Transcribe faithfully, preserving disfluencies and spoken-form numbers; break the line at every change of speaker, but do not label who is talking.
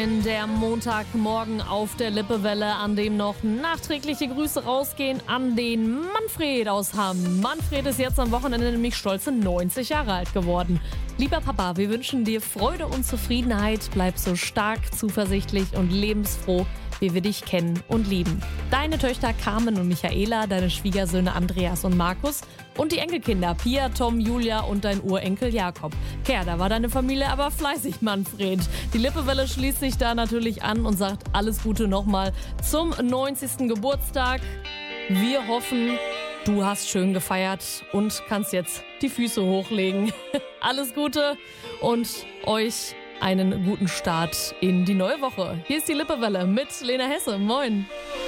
sein, der Montagmorgen auf der Lippewelle, an dem noch nachträgliche Grüße rausgehen an den Manfred aus Hamm. Manfred ist jetzt am Wochenende nämlich stolze neunzig Jahre alt geworden. Lieber Papa, wir wünschen dir Freude und Zufriedenheit. Bleib so stark, zuversichtlich und lebensfroh, wie wir dich kennen und lieben. Deine Töchter Carmen und Michaela, deine Schwiegersöhne Andreas und Markus und die Enkelkinder Pia, Tom, Julia und dein Urenkel Jakob. Kerr, da war deine Familie aber fleißig, Manfred. Die Lippewelle schließt sich da natürlich an und sagt alles Gute nochmal zum neunzigsten Geburtstag. Wir hoffen, du hast schön gefeiert und kannst jetzt die Füße hochlegen. Alles Gute und euch einen guten Start in die neue Woche. Hier ist die Lippewelle mit Lena Hesse. Moin.